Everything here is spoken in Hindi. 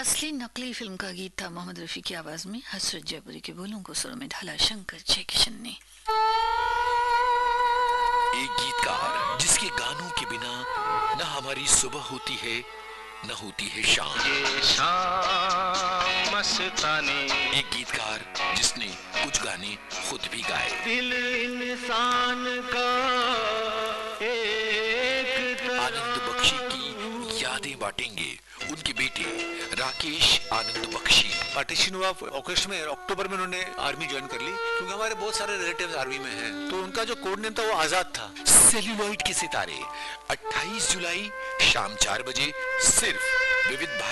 असली नकली फिल्म का गीत था मोहम्मद रफी की आवाज में। हसरत जयपुरी के बोलों को सुरों में ढाला शंकर जयकिशन ने। एक गीतकार जिसके गानों के बिना न हमारी सुबह होती है न होती है शाम। ये शाम मस्तानी। एक गीतकार जिसने कुछ गाने खुद भी गाए। दिल इंसान का एक आनंद बख्शी की यादें बांटेंगे उनके बेटे राकेश आनंद बख्शी। पार्टीशन हुआ अगस्त में, अक्टूबर में उन्होंने आर्मी ज्वाइन कर ली, क्योंकि हमारे बहुत सारे रिलेटिव्स आर्मी में हैं, तो उनका जो कोड नेम था वो आजाद था। सेल्यूलॉइड के सितारे 28 जुलाई शाम 4 बजे सिर्फ विविध